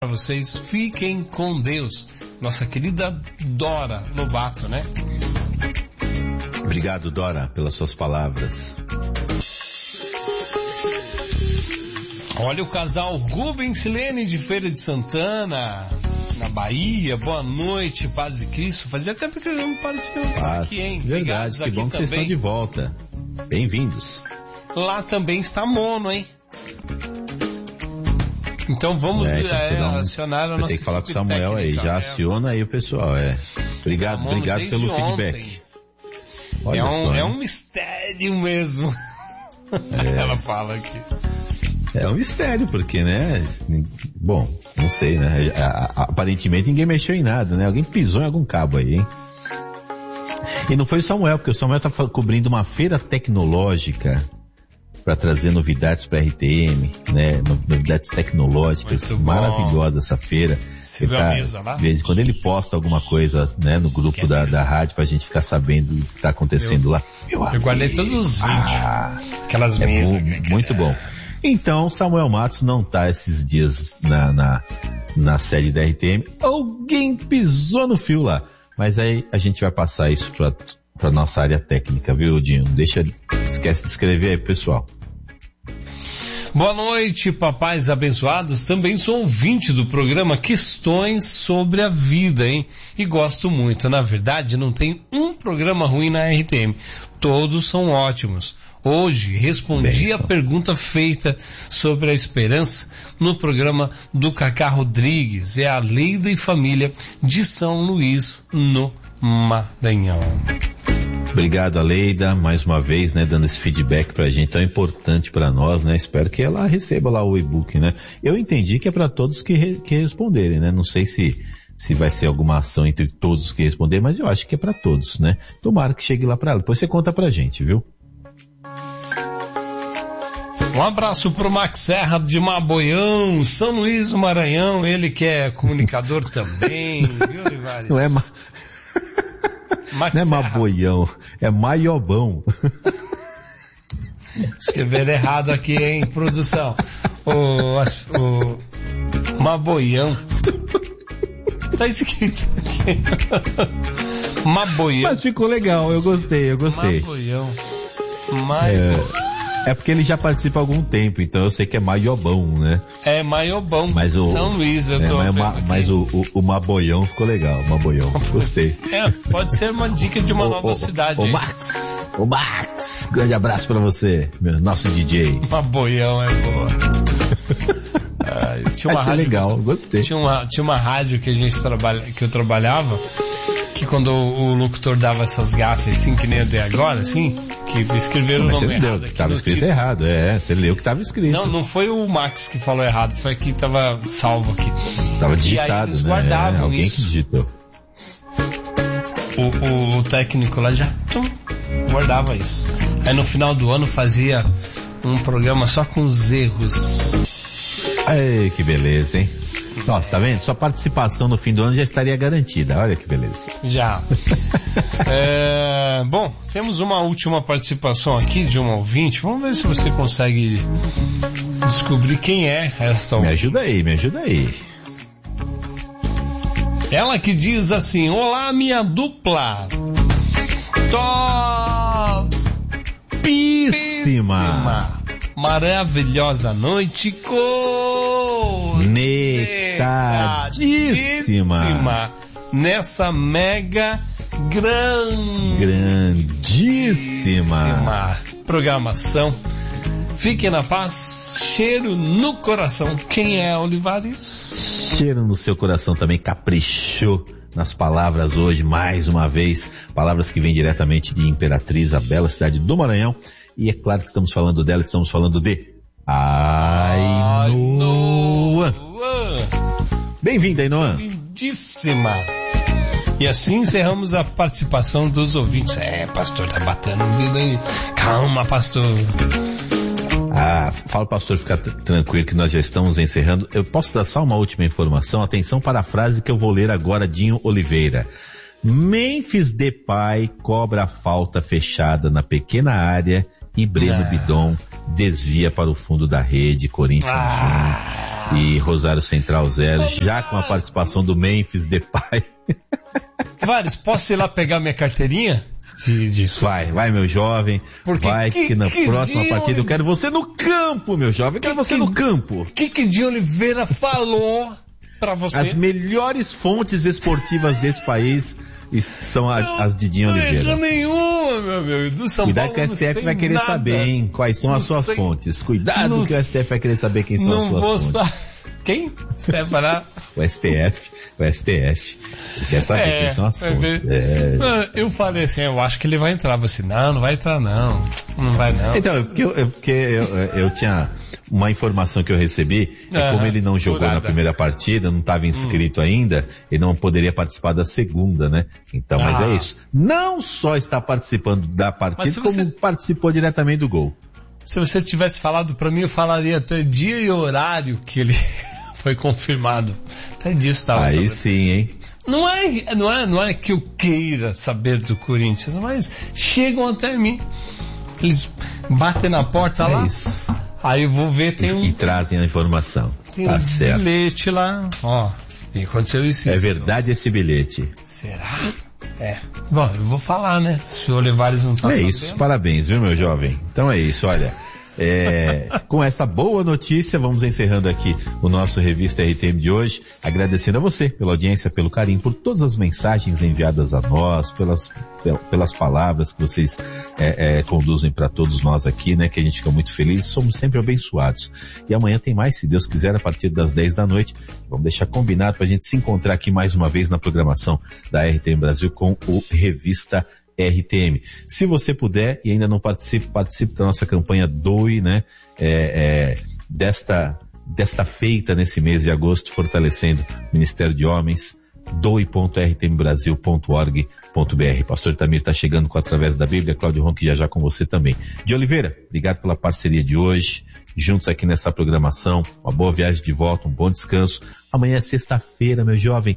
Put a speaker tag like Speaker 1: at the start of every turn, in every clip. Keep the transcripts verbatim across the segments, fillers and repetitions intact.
Speaker 1: Para vocês, fiquem com Deus. Nossa querida Dora Lobato, né?
Speaker 2: Obrigado, Dora, pelas suas palavras.
Speaker 1: Olha o casal Rubens e Silene de Feira de Santana, na Bahia. Boa noite, paz e Cristo. Fazia tempo que eles não participaram por aqui, hein?
Speaker 2: Verdade, que bom que vocês estão de volta. Bem-vindos.
Speaker 1: Lá também está Mono, hein? Então vamos é, então é, um, acionar a nossa.
Speaker 2: Tem que falar com o Samuel aí, já aciona aí o pessoal, é. Obrigado,
Speaker 1: Mono,
Speaker 2: obrigado pelo feedback.
Speaker 1: Olha é, um, só, é um mistério mesmo. É. Ela fala aqui.
Speaker 2: É um mistério, porque, né? Bom, não sei, né? Aparentemente ninguém mexeu em nada, né? Alguém pisou em algum cabo aí, hein? E não foi o Samuel, porque o Samuel tá cobrindo uma feira tecnológica para trazer novidades para R T M, né? Novidades tecnológicas, maravilhosa essa feira.
Speaker 1: Você viu a mesa lá?
Speaker 2: De vez em quando ele posta alguma coisa, né, no grupo da, da rádio pra gente ficar sabendo o que tá acontecendo
Speaker 1: eu,
Speaker 2: lá.
Speaker 1: Eu, eu guardei todos os vídeos. Ah, aquelas
Speaker 2: é
Speaker 1: mesas.
Speaker 2: Bom, muito bom. Então, Samuel Matos não tá esses dias na, na, na sede da R T M. Alguém pisou no fio lá. Mas aí a gente vai passar isso pra, pra nossa área técnica, viu, Dinho? Deixa, esquece de escrever aí, pessoal.
Speaker 1: Boa noite, papais abençoados. Também sou ouvinte do programa Questões sobre a Vida, hein? E gosto muito. Na verdade, não tem um programa ruim na R T M. Todos são ótimos. Hoje respondi Bem, a pergunta feita sobre a esperança no programa do Cacá Rodrigues. É a Leida e Família de São Luís, no Maranhão.
Speaker 2: Obrigado, Aleida, mais uma vez, né, dando esse feedback pra gente tão importante pra nós, né? Espero que ela receba lá o e-book, né? Eu entendi que é pra todos que, re, que responderem, né? Não sei se, se vai ser alguma ação entre todos que responderem, mas eu acho que é pra todos, né? Tomara que chegue lá pra ela. Depois você conta pra gente, viu?
Speaker 1: Um abraço pro Max Serra de Maboião, São Luís do Maranhão, ele que é comunicador também, viu, Olivares?
Speaker 2: Não é ma... Não é Maboião, é Maiobão.
Speaker 1: Escreveram errado aqui, hein, produção. O, o Maboião. Tá escrito aqui. Maboião.
Speaker 2: Mas ficou legal, eu gostei, eu gostei.
Speaker 1: Maboião. Maboião.
Speaker 2: É... É porque ele já participa há algum tempo, então eu sei que é Maiobão, né?
Speaker 1: É Maiobão,
Speaker 2: mas o,
Speaker 1: São Luís, eu tô
Speaker 2: é, mas, mas o, o, o Maboião ficou legal, Maboião, gostei.
Speaker 1: É, pode ser uma dica de uma o, nova
Speaker 2: o,
Speaker 1: cidade.
Speaker 2: O Max, o Max, grande abraço pra você, meu, nosso D J.
Speaker 1: Maboião é boa. ah, tinha uma rádio
Speaker 2: legal,
Speaker 1: que,
Speaker 2: gostei.
Speaker 1: Tinha uma, tinha uma rádio que a gente trabalha, que eu trabalhava, que quando o, o locutor dava essas gafes, assim, que nem eu dei agora, assim, que escreveram o nome errado.
Speaker 2: Que tava escrito título. Errado, é, você leu o que tava escrito.
Speaker 1: Não, não foi o Max que falou errado, foi que tava salvo aqui.
Speaker 2: Tava digitado,
Speaker 1: e aí eles
Speaker 2: né?
Speaker 1: guardavam
Speaker 2: é, alguém
Speaker 1: isso.
Speaker 2: que digitou.
Speaker 1: O, o, o técnico lá já tum, guardava isso. Aí no final do ano fazia um programa só com os erros.
Speaker 2: Ai, que beleza, hein? Nossa, tá vendo? Sua participação no fim do ano já estaria garantida. Olha que beleza.
Speaker 1: Já. é, bom, temos uma última participação aqui de um ouvinte. Vamos ver se você consegue descobrir quem é esta ouvinte.
Speaker 2: Me ajuda aí, me ajuda aí.
Speaker 1: Ela que diz assim: olá, minha dupla. Topíssima. Maravilhosa noite com
Speaker 2: netadíssima
Speaker 1: nessa mega gran...
Speaker 2: grandíssima
Speaker 1: programação. Fique na paz, cheiro no coração. Quem é, Olivares?
Speaker 2: Cheiro no seu coração também, caprichou nas palavras hoje, mais uma vez, palavras que vêm diretamente de Imperatriz, a bela cidade do Maranhão. E é claro que estamos falando dela, estamos falando de Ainoa. Bem-vinda, Ainoa.
Speaker 1: Lindíssima. E assim encerramos a participação dos ouvintes. É, pastor, tá batendo o vidro aí. Calma, pastor.
Speaker 2: Ah, fala, pastor, ficar tranquilo que nós já estamos encerrando. Eu posso dar só uma última informação? Atenção para a frase que eu vou ler agora, Dinho Oliveira. Memphis Depay cobra a falta fechada na pequena área e Breno
Speaker 1: ah.
Speaker 2: Bidon desvia para o fundo da rede, Corinthians
Speaker 1: ah.
Speaker 2: um e Rosário Central zero, já com a participação do Memphis Depay.
Speaker 1: Vares, posso ir lá pegar minha carteirinha? De, de...
Speaker 2: Vai, vai meu jovem,
Speaker 1: Porque
Speaker 2: vai que, que na
Speaker 1: que
Speaker 2: próxima
Speaker 1: dia,
Speaker 2: partida eu quero você no campo, meu jovem, eu quero
Speaker 1: que,
Speaker 2: você
Speaker 1: que,
Speaker 2: no campo.
Speaker 1: O que que Di Oliveira falou pra você?
Speaker 2: As melhores fontes esportivas desse país são as, as de Di Oliveira.
Speaker 1: Não nenhuma, meu amigo. Do São
Speaker 2: Cuidado
Speaker 1: Paulo,
Speaker 2: que o S T F vai querer
Speaker 1: nada.
Speaker 2: saber, hein? Quais são
Speaker 1: não
Speaker 2: as suas
Speaker 1: sei.
Speaker 2: fontes. Cuidado
Speaker 1: não
Speaker 2: que o S T F vai querer saber quem são
Speaker 1: não
Speaker 2: as suas
Speaker 1: vou
Speaker 2: fontes.
Speaker 1: Sa... Quem? Você vai parar?
Speaker 2: O S T F, o S T F. Quer saber
Speaker 1: É,
Speaker 2: quem são as
Speaker 1: vai
Speaker 2: fontes.
Speaker 1: ver.
Speaker 2: É.
Speaker 1: Eu falei assim, eu acho que ele vai entrar. Você, não, não vai entrar não. Não vai não.
Speaker 2: Então, é porque, eu, é porque eu, eu tinha uma informação que eu recebi, é
Speaker 1: Aham,
Speaker 2: como ele não jogou
Speaker 1: furada.
Speaker 2: na primeira partida, não estava inscrito hum. ainda, ele não poderia participar da segunda, né? Então, mas
Speaker 1: Ah.
Speaker 2: é isso. Não só está participando da partida,
Speaker 1: você...
Speaker 2: como participou diretamente do gol.
Speaker 1: Se você tivesse falado pra mim, eu falaria até dia e horário que ele foi confirmado. Até disso tava
Speaker 2: Aí
Speaker 1: sabendo.
Speaker 2: sim, hein?
Speaker 1: Não é, não é, não é que eu queira saber do Corinthians, mas chegam até mim. Eles batem na porta
Speaker 2: É
Speaker 1: lá.
Speaker 2: isso.
Speaker 1: Aí eu vou ver, tem
Speaker 2: E,
Speaker 1: um,
Speaker 2: e trazem a informação.
Speaker 1: tem
Speaker 2: Tá
Speaker 1: um
Speaker 2: certo.
Speaker 1: bilhete lá. Ó, e aconteceu isso.
Speaker 2: É
Speaker 1: isso.
Speaker 2: verdade esse bilhete.
Speaker 1: Será? É. Bom, eu vou falar, né? Se o Olivares não tá
Speaker 2: É
Speaker 1: sabendo.
Speaker 2: isso, parabéns, viu, meu jovem? Então é isso, olha. É, com essa boa notícia, vamos encerrando aqui o nosso Revista R T M de hoje, agradecendo a você pela audiência, pelo carinho, por todas as mensagens enviadas a nós, pelas, pelas palavras que vocês é, é, conduzem para todos nós aqui, né, que a gente fica muito feliz, somos sempre abençoados. E amanhã tem mais, se Deus quiser, a partir das dez da noite, vamos deixar combinado para a gente se encontrar aqui mais uma vez na programação da R T M Brasil com o Revista R T M. Se você puder e ainda não participe, participe da nossa campanha Doe, né, é, é, desta, desta feita nesse mês de agosto, fortalecendo o Ministério de Homens, doe ponto r t m brasil ponto org ponto b r. Pastor Itamir está chegando com Através da Bíblia, Cláudio Ronque já já com você também. De Oliveira, obrigado pela parceria de hoje, juntos aqui nessa programação, uma boa viagem de volta, um bom descanso. Amanhã é sexta-feira, meu jovem,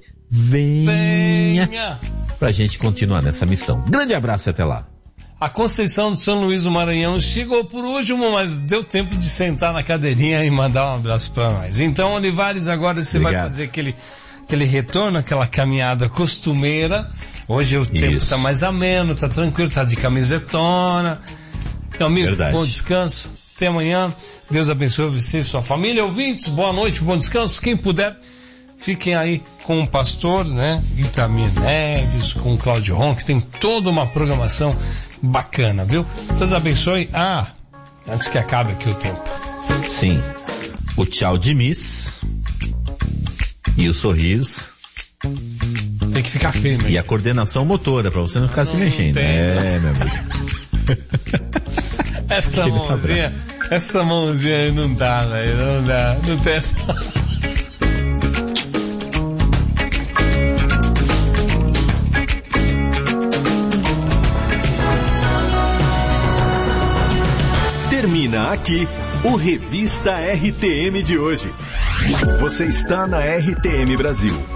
Speaker 2: venha, venha pra gente continuar nessa missão. Grande abraço e até lá.
Speaker 1: A Conceição de São Luís do Maranhão chegou por último, mas deu tempo de sentar na cadeirinha e mandar um abraço para nós. Então, Olivares, agora você
Speaker 2: Obrigado.
Speaker 1: vai fazer aquele, aquele retorno, aquela caminhada costumeira. Hoje o Isso. tempo tá mais ameno, tá tranquilo, tá de camisetona. Meu amigo, Verdade. Bom descanso. Até amanhã. Deus abençoe você e sua família. Ouvintes, boa noite, bom descanso. Quem puder, fiquem aí com o pastor, né? Itamir Neves, com o Cláudio Ronque, tem toda uma programação bacana, viu? Deus abençoe. Ah, antes que acabe aqui o tempo.
Speaker 2: Sim. O tchau de Miss e o sorriso.
Speaker 1: Tem que ficar firme.
Speaker 2: E a coordenação motora, pra você não ficar não, se mexendo. É, meu amigo.
Speaker 1: Essa mãozinha, essa mãozinha aí não dá, velho. Não dá. Não tem essa...
Speaker 3: Termina aqui o Revista R T M de hoje. Você está na R T M Brasil.